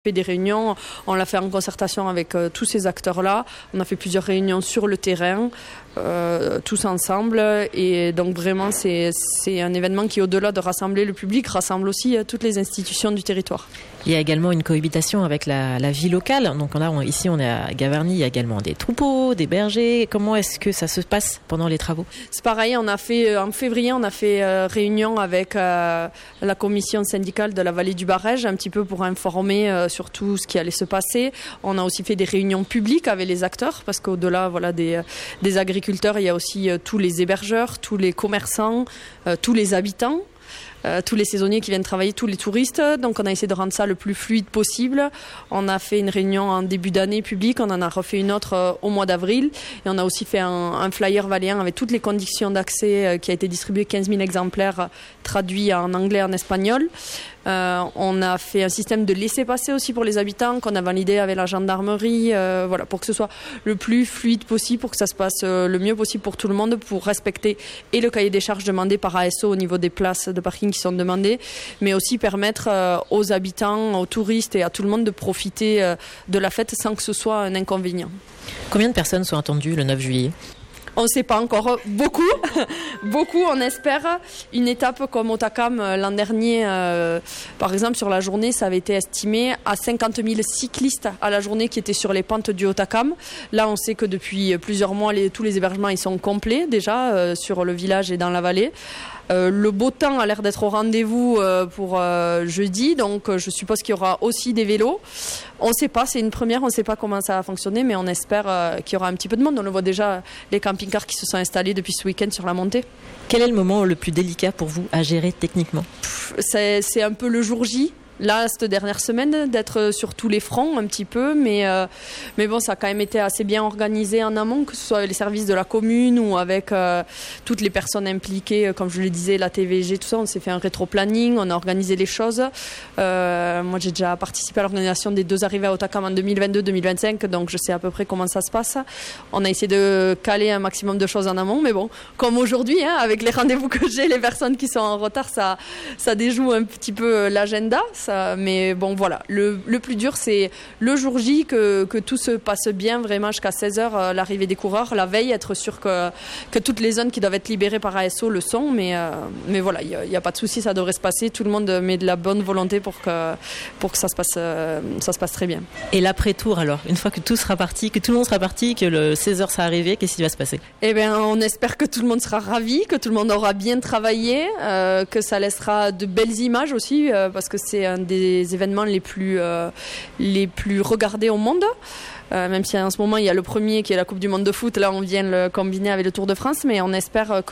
fait des réunions, on l'a fait en concertation avec tous ces acteurs-là. On a fait plusieurs réunions sur le terrain, tous ensemble. Et donc vraiment, c'est un événement qui, au-delà de rassembler le public, rassemble aussi toutes les institutions du territoire. Il y a également une cohabitation avec la vie locale. Donc ici, on est à Gavarnie, il y a également des troupeaux, des bergers. Comment est-ce que ça se passe pendant les travaux ? C'est pareil, en février, on a fait réunion avec la commission syndicale de la vallée du Barège, un petit peu pour informer sur tout ce qui allait se passer. On a aussi fait des réunions publiques avec les acteurs, parce qu'au-delà des agriculteurs, il y a aussi tous les hébergeurs, tous les commerçants, tous les habitants. Tous les saisonniers qui viennent travailler, tous les touristes. Donc on a essayé de rendre ça le plus fluide possible. On a fait une réunion en début d'année publique, on en a refait une autre au mois d'avril. Et on a aussi fait un flyer valéen avec toutes les conditions d'accès qui a été distribué, 15 000 exemplaires traduits en anglais et en espagnol. On a fait un système de laissez-passer aussi pour les habitants qu'on a validé avec la gendarmerie, pour que ce soit le plus fluide possible, pour que ça se passe le mieux possible pour tout le monde, pour respecter et le cahier des charges demandé par ASO au niveau des places de parking qui sont demandées, mais aussi permettre aux habitants, aux touristes et à tout le monde de profiter de la fête sans que ce soit un inconvénient. Combien de personnes sont attendues le 9 juillet ? On ne sait pas encore. Beaucoup, on espère. Une étape comme Otakam l'an dernier, par exemple, sur la journée, ça avait été estimé à 50 000 cyclistes à la journée qui étaient sur les pentes du Otakam. Là, on sait que depuis plusieurs mois, tous les hébergements ils sont complets déjà sur le village et dans la vallée. Le beau temps a l'air d'être au rendez-vous pour jeudi, donc je suppose qu'il y aura aussi des vélos. On ne sait pas, c'est une première, on ne sait pas comment ça va fonctionner, mais on espère qu'il y aura un petit peu de monde. On le voit déjà, les camping-cars qui se sont installés depuis ce week-end sur la montée. Quel est le moment le plus délicat pour vous à gérer techniquement ? C'est un peu le jour J. Là, cette dernière semaine, d'être sur tous les fronts un petit peu, mais bon, ça a quand même été assez bien organisé en amont, que ce soit avec les services de la commune ou avec toutes les personnes impliquées, comme je le disais, la TVG, tout ça. On s'est fait un rétro-planning, on a organisé les choses. Moi, j'ai déjà participé à l'organisation des 2 arrivées à Otakam en 2022-2025, donc je sais à peu près comment ça se passe. On a essayé de caler un maximum de choses en amont, mais bon, comme aujourd'hui, avec les rendez-vous que j'ai, les personnes qui sont en retard, ça déjoue un petit peu l'agenda. Mais bon, voilà, le plus dur, c'est le jour J, que tout se passe bien vraiment jusqu'à 16h, l'arrivée des coureurs, la veille, être sûr que toutes les zones qui doivent être libérées par ASO le sont, mais voilà, il n'y a pas de souci, ça devrait se passer, tout le monde met de la bonne volonté pour que ça se passe très bien. Et l'après-tour alors, une fois que tout sera parti, que tout le monde sera parti, que le 16h sera arrivé, qu'est-ce qui va se passer ? Eh bien, on espère que tout le monde sera ravi, que tout le monde aura bien travaillé, que ça laissera de belles images aussi, parce que c'est un des événements les plus regardés au monde. Même si en ce moment il y a le premier qui est la Coupe du Monde de foot, là on vient le combiner avec le Tour de France, mais on espère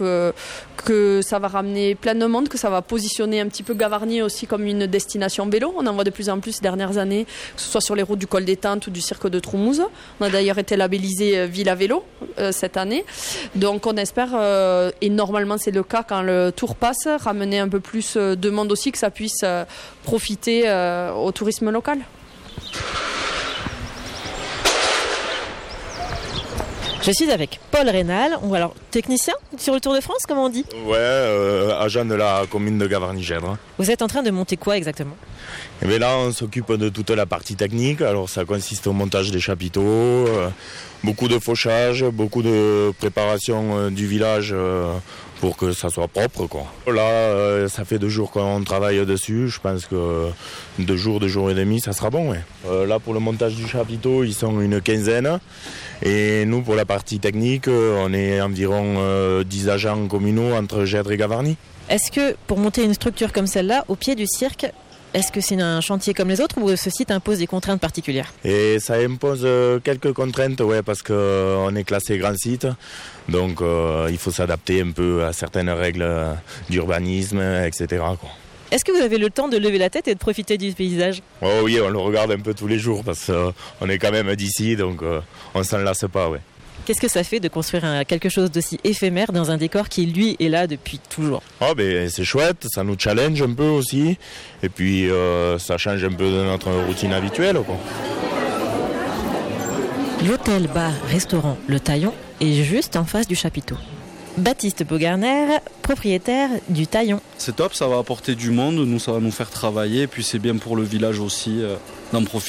que ça va ramener plein de monde, que ça va positionner un petit peu Gavarnie aussi comme une destination vélo. On en voit de plus en plus ces dernières années, que ce soit sur les routes du Col des Tentes ou du Cirque de Troumouze. On a d'ailleurs été labellisé Ville à vélo cette année, donc on espère, et normalement c'est le cas quand le Tour passe, ramener un peu plus de monde aussi, que ça puisse profiter au tourisme local. Je suis avec Paul Rénal, alors technicien sur le Tour de France, comment on dit ? Ouais, agent de la commune de Gavarnie-Gèdre. Vous êtes en train de monter quoi exactement ? Et bien là, on s'occupe de toute la partie technique. Alors ça consiste au montage des chapiteaux, beaucoup de fauchage, beaucoup de préparation du village pour que ça soit propre, quoi. Là, ça fait 2 jours qu'on travaille dessus. Je pense que 2 jours et demi, ça sera bon. Ouais. Là, pour le montage du chapiteau, ils sont une 15aine. Et nous, pour la partie technique, on est environ 10 agents communaux entre Gèdre et Gavarnie. Est-ce que pour monter une structure comme celle-là, au pied du cirque, est-ce que c'est un chantier comme les autres ou ce site impose des contraintes particulières ? Et ça impose quelques contraintes, ouais, parce qu'on est classé grand site. Donc il faut s'adapter un peu à certaines règles d'urbanisme, etc., quoi. Est-ce que vous avez le temps de lever la tête et de profiter du paysage ? Oh oui, on le regarde un peu tous les jours parce qu'on est quand même d'ici, donc on s'en lasse pas, ouais. Qu'est-ce que ça fait de construire quelque chose d'aussi éphémère dans un décor qui, lui, est là depuis toujours ? Oh ben c'est chouette, ça nous challenge un peu aussi. Et puis ça change un peu de notre routine habituelle, quoi. L'hôtel-bar-restaurant Le Taillon est juste en face du chapiteau. Baptiste Bogarner, propriétaire du Taillon. C'est top, ça va apporter du monde, nous ça va nous faire travailler, puis c'est bien pour le village aussi. d'en profiter.